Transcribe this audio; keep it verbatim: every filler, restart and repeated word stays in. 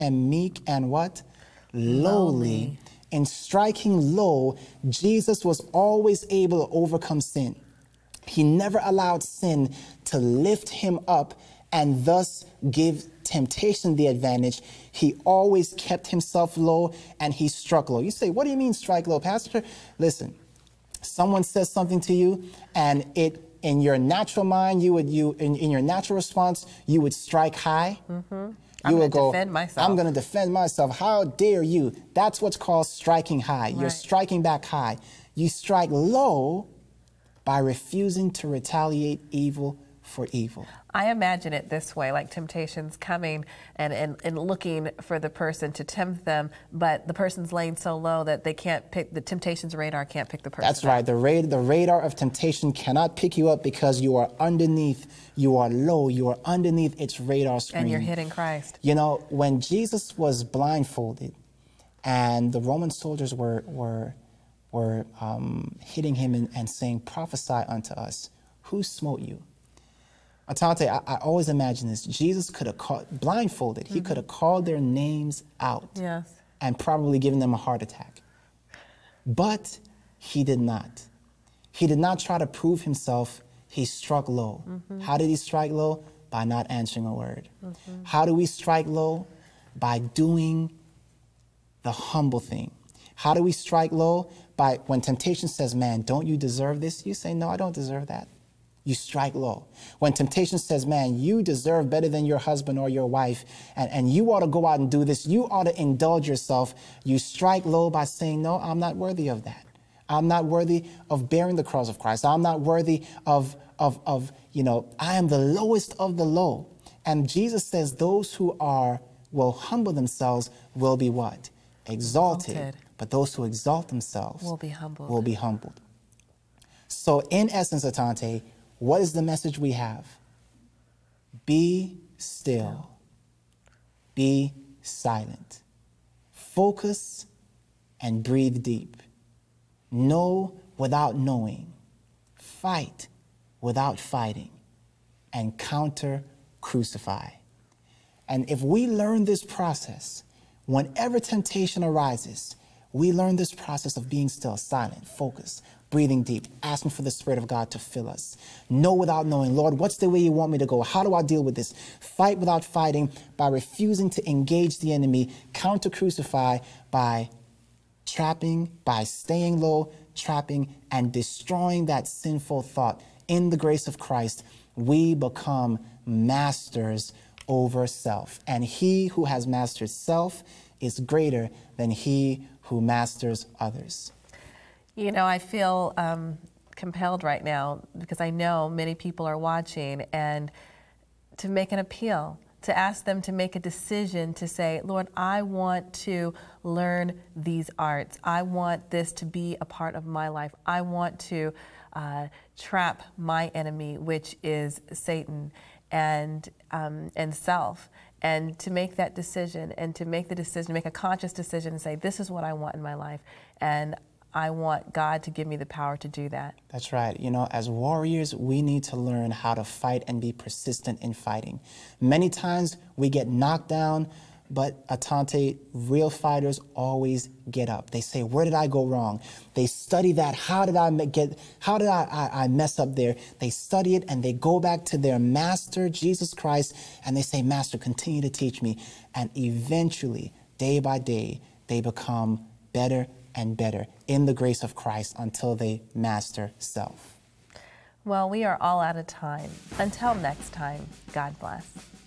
and meek and what? Lowly. Lowly. In striking low, Jesus was always able to overcome sin. He never allowed sin to lift him up and thus give temptation the advantage. He always kept himself low and he struck low. You say, what do you mean strike low, Pastor? Listen, someone says something to you and it in your natural mind, you would you in, in your natural response, you would strike high. Mm-hmm. You I'm will going to go, defend myself. I'm going to defend myself. How dare you? That's what's called striking high. Right. You're striking back high. You strike low by refusing to retaliate evil for evil. I imagine it this way, like temptation's coming and, and, and looking for the person to tempt them, but the person's laying so low that they can't pick, the temptation's radar can't pick the person That's up. right. The, ra the radar of temptation cannot pick you up because you are underneath, you are low, you are underneath its radar screen. And you're hitting Christ. You know, when Jesus was blindfolded and the Roman soldiers were, were, were um, hitting him and, and saying, prophesy unto us, who smote you? Atante, I, I always imagine this. Jesus could have called, blindfolded, he mm-hmm. could have called their names out yes. and probably given them a heart attack. But he did not. He did not try to prove himself. He struck low. Mm-hmm. How did he strike low? By not answering a word. Mm-hmm. How do we strike low? By doing the humble thing. How do we strike low? By when temptation says, man, don't you deserve this? You say, no, I don't deserve that. You strike low. When temptation says, man, you deserve better than your husband or your wife, and, and you ought to go out and do this, you ought to indulge yourself, you strike low by saying, no, I'm not worthy of that. I'm not worthy of bearing the cross of Christ. I'm not worthy of, of, of, you know, I am the lowest of the low. And Jesus says those who are, will humble themselves will be what? Exalted. Exalted. But those who exalt themselves will be humbled. Will be humbled. So in essence, Atante, what is the message we have? Be still. Be silent. Focus and breathe deep. Know without knowing. Fight without fighting. And counter crucify. And if we learn this process, whenever temptation arises, we learn this process of being still, silent, focused, breathing deep, asking for the Spirit of God to fill us. Know without knowing, Lord, what's the way you want me to go? How do I deal with this? Fight without fighting by refusing to engage the enemy. Counter crucify by trapping, by staying low, trapping, and destroying that sinful thought. In the grace of Christ, we become masters over self. And he who has mastered self is greater than he who masters others. You know, I feel um, compelled right now because I know many people are watching, and to make an appeal, to ask them to make a decision to say, Lord, I want to learn these arts. I want this to be a part of my life. I want to uh, trap my enemy, which is Satan and, um, and self. And to make that decision and to make the decision, make a conscious decision and say, this is what I want in my life. And I want God to give me the power to do that. That's right. You know, as warriors, we need to learn how to fight and be persistent in fighting. Many times we get knocked down, but Atante, real fighters always get up. They say, where did I go wrong? They study that. How did I get, how did I, I, I mess up there? They study it and they go back to their master, Jesus Christ, and they say, Master, continue to teach me. And eventually, day by day, they become better and better in the grace of Christ until they master self. Well, we are all out of time. Until next time, God bless.